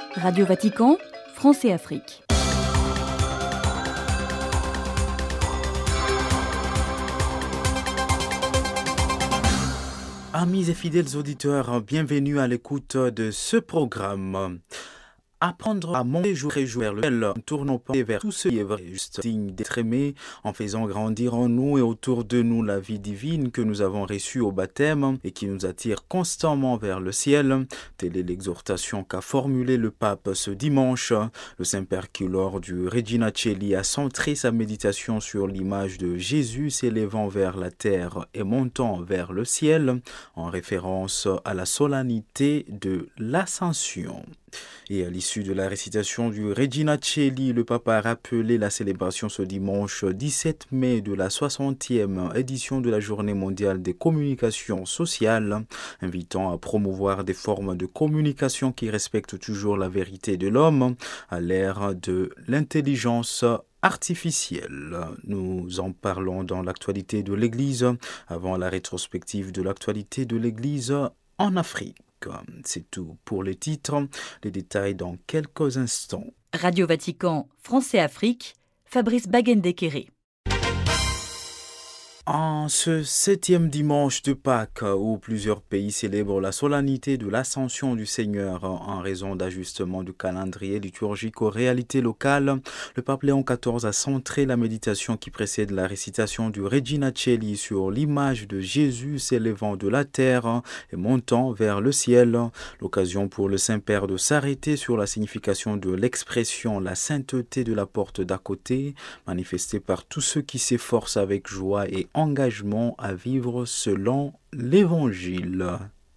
Radio Vatican, France et Afrique. Amis et fidèles auditeurs, bienvenue à l'écoute de ce programme. Apprendre à monter jour et jour vers le ciel, tournons pas vers tout ce qui est vrai, juste digne d'être aimé, en faisant grandir en nous et autour de nous la vie divine que nous avons reçue au baptême et qui nous attire constamment vers le ciel. Telle est l'exhortation qu'a formulée le pape ce dimanche. Le Saint-Père qui, lors du Regina Coeli, a centré sa méditation sur l'image de Jésus s'élevant vers la terre et montant vers le ciel, en référence à la solennité de l'Ascension. Et à l'issue de la récitation du Regina Coeli, le pape a rappelé la célébration ce dimanche 17 mai de la 60e édition de la Journée mondiale des communications sociales, invitant à promouvoir des formes de communication qui respectent toujours la vérité de l'homme à l'ère de l'intelligence artificielle. Nous en parlons dans l'actualité de l'Église, avant la rétrospective de l'actualité de l'Église en Afrique. C'est tout pour les titres, les détails dans quelques instants. Radio Vatican, France et Afrique, Fabrice Baguendekéré. En ce 7e dimanche de Pâques, où plusieurs pays célèbrent la solennité de l'Ascension du Seigneur en raison d'ajustements du calendrier liturgique aux réalités locales, le pape Léon XIV a centré la méditation qui précède la récitation du Regina Coeli sur l'image de Jésus s'élevant de la terre et montant vers le ciel, l'occasion pour le Saint-Père de s'arrêter sur la signification de l'expression la sainteté de la porte d'à côté, manifestée par tous ceux qui s'efforcent avec joie et engagement à vivre selon l'Évangile.